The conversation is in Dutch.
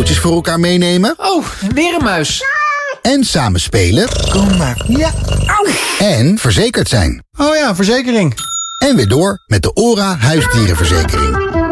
cadeautjes voor elkaar meenemen. Oh, weer een muis. En samen spelen. Kom maar. Ja. Au. En verzekerd zijn. Oh ja, verzekering. En weer door met de OHRA huisdierenverzekering.